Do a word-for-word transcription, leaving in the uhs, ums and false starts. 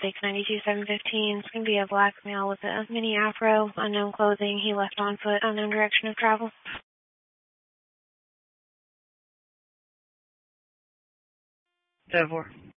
six ninety-two seven fifteen. It's going to be a black male with a mini afro, unknown clothing. He left on foot, unknown direction of travel. seven four.